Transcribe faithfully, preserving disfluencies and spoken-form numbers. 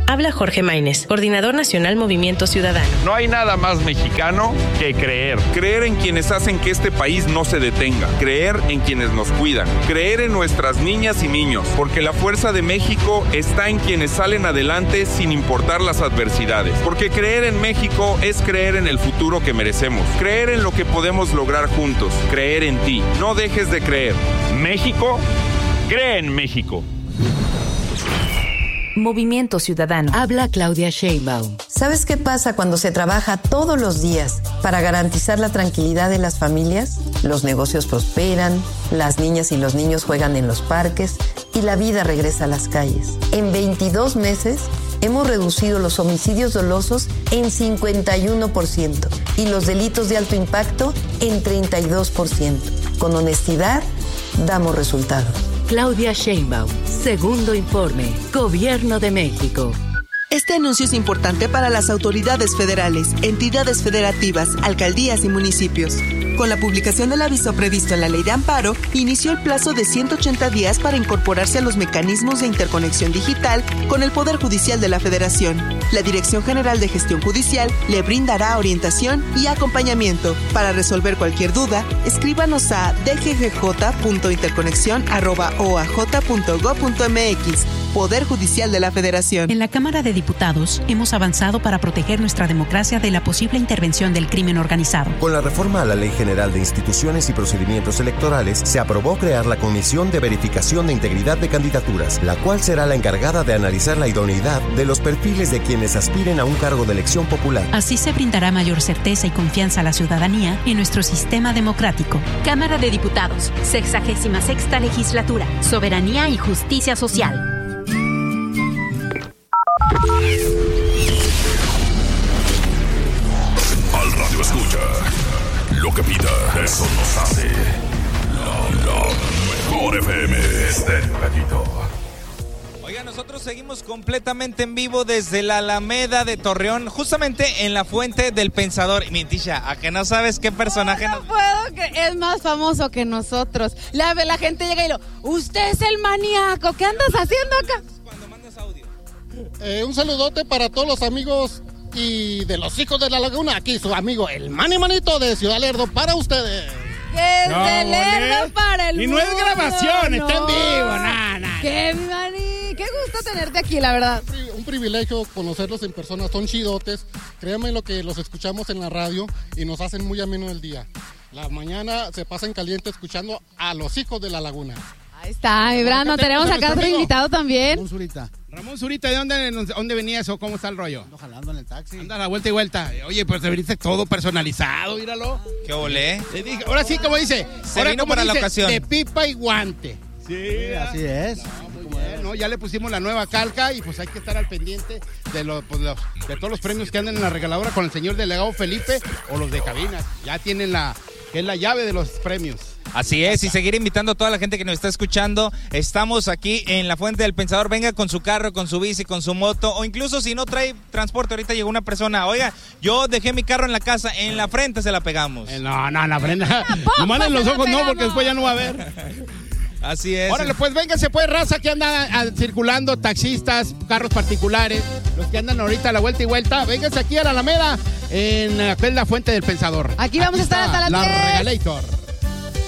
Habla Jorge Maínez, coordinador nacional Movimiento Ciudadano. No hay nada más mexicano que creer. Creer en quienes hacen que este país no se detenga. Creer en quienes nos cuidan. Creer en nuestras niñas y niños. Porque la fuerza de México está en quienes salen adelante sin importar las adversidades. Porque creer en México es creer en el futuro que merecemos. Creer en lo que podemos lograr juntos. Creer en ti. No dejes de creer. México, cree en México. Movimiento Ciudadano. Habla Claudia Sheinbaum. ¿Sabes qué pasa cuando se trabaja todos los días para garantizar la tranquilidad de las familias? Los negocios prosperan, las niñas y los niños juegan en los parques y la vida regresa a las calles. En veintidós meses hemos reducido los homicidios dolosos en cincuenta y uno por ciento y los delitos de alto impacto en treinta y dos por ciento. Con honestidad, damos resultados. Claudia Sheinbaum, segundo informe, Gobierno de México. Este anuncio es importante para las autoridades federales, entidades federativas, alcaldías y municipios. Con la publicación del aviso previsto en la Ley de Amparo, inició el plazo de ciento ochenta días para incorporarse a los mecanismos de interconexión digital con el Poder Judicial de la Federación. La Dirección General de Gestión Judicial le brindará orientación y acompañamiento. Para resolver cualquier duda, escríbanos a d g g j punto interconexión arroba o a j punto gob punto m x. Poder Judicial de la Federación. En la Cámara de Diputados hemos avanzado para proteger nuestra democracia de la posible intervención del crimen organizado. Con la reforma a la Ley General de Instituciones y Procedimientos Electorales, se aprobó crear la Comisión de Verificación de Integridad de Candidaturas, la cual será la encargada de analizar la idoneidad de los perfiles de quienes aspiren a un cargo de elección popular. Así se brindará mayor certeza y confianza a la ciudadanía en nuestro sistema democrático. Cámara de Diputados, sexagésima sexta legislatura, Soberanía y Justicia Social. Al radio escucha lo que pida, eso nos hace la, la mejor F M. Estéreo Gatito. Oiga, nosotros seguimos completamente en vivo desde la Alameda de Torreón, justamente en la Fuente del Pensador. Mintisha, ¿a que no sabes qué personaje? No, no nos... puedo, que es más famoso que nosotros. La, la gente llega y lo, usted es el maníaco, ¿qué andas haciendo acá? Cuando mandas audio. Eh, un saludote para todos los amigos y de los hijos de la laguna. Aquí su amigo el Mani Manito de Ciudad Lerdo para ustedes. Desde no, Lerdo para el y mundo. Y no es grabación, no. Está en vivo, nada, nada. Qué Mani, qué gusto tenerte aquí, la verdad. Un privilegio conocerlos en persona, son chidotes. Créanme lo que los escuchamos en la radio y nos hacen muy ameno el día. La mañana se pasa en caliente escuchando a los hijos de la laguna. Ahí está, mi Brando. Tenemos acá otro invitado también. Ramón Zurita. Ramón Zurita, ¿de dónde, dónde venías o cómo está el rollo? Ando jalando en el taxi. Anda a la vuelta y vuelta. Oye, pues te viniste todo personalizado, míralo. ¿Qué olé? Le dije, ahora sí, como dice. Se ahora vino como para dice, la ocasión. De pipa y guante. Sí, sí así es. No, muy bien, ¿no? Ya le pusimos la nueva calca y pues hay que estar al pendiente de, lo, pues, los, de todos los premios que andan en la regaladora con el señor delegado Felipe o los de cabinas. Ya tienen la, que es la llave de los premios. Así es, y seguir invitando a toda la gente que nos está escuchando. Estamos aquí en la Fuente del Pensador. Venga con su carro, con su bici, con su moto, o incluso si no trae transporte. Ahorita llegó una persona, oiga, yo dejé mi carro en la casa, en la frente se la pegamos. Eh, no, no, en la frente. Nomás en los ojos no, porque después ya no va a ver. Así es. Órale, pues véngase pues, raza que anda a, circulando, taxistas, carros particulares, los que andan ahorita a la vuelta y vuelta, véngase aquí a la Alameda, en la Fuente del Pensador. Aquí vamos aquí a estar hasta las la diez. Regalator.